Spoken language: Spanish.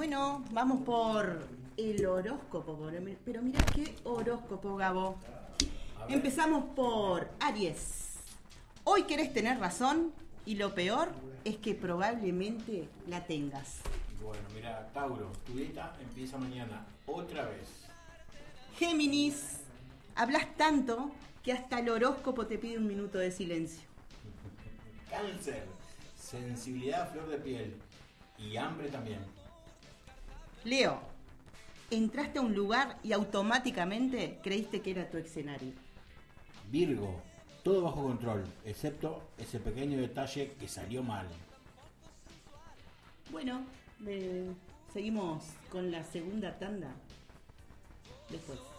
Bueno, vamos por el horóscopo, pero mirá qué horóscopo, Gabo. Empezamos por Aries. Hoy querés tener razón y lo peor es que probablemente la tengas. Bueno, mira, Tauro, tu dieta empieza mañana, otra vez. Géminis, hablas tanto que hasta el horóscopo te pide un minuto de silencio. Cáncer, sensibilidad a flor de piel y hambre también. Leo, entraste a un lugar y automáticamente creíste que era tu escenario. Virgo, todo bajo control, excepto ese pequeño detalle que salió mal. Bueno, seguimos con la segunda tanda después.